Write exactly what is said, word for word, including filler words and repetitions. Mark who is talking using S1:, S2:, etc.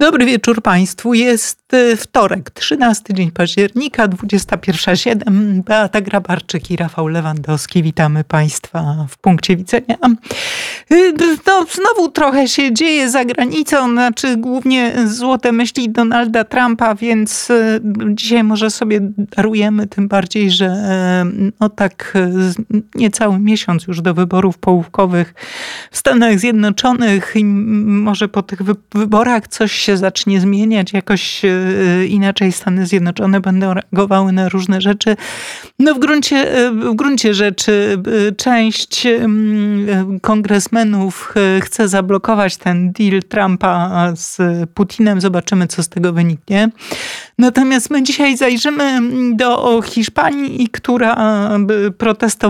S1: Dobry wieczór Państwu. Jest wtorek, trzynasty dzień października, dwudziesta pierwsza zero siedem. Beata Grabarczyk i Rafał Lewandowski. Witamy Państwa w punkcie widzenia. No, znowu trochę się dzieje za granicą, znaczy głównie złote myśli Donalda Trumpa, więc dzisiaj może sobie darujemy, tym bardziej, że no tak niecały miesiąc już do wyborów połówkowych w Stanach Zjednoczonych i może po tych wyborach coś się zacznie zmieniać, jakoś inaczej Stany Zjednoczone będą reagowały na różne rzeczy. No w gruncie, w gruncie rzeczy część kongresmenów chce zablokować ten deal Trumpa z Putinem. Zobaczymy, co z tego wyniknie. Natomiast my dzisiaj zajrzymy do Hiszpanii, która protestowała